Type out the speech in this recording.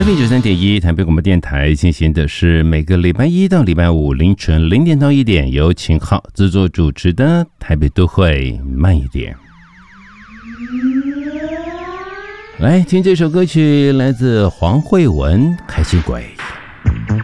93.1台北广播电台进行的是每个礼拜一到礼拜五凌晨0点到1点，由秦浩制作主持的台北都会慢一点。来听这首歌曲，来自黄慧文《开心鬼》。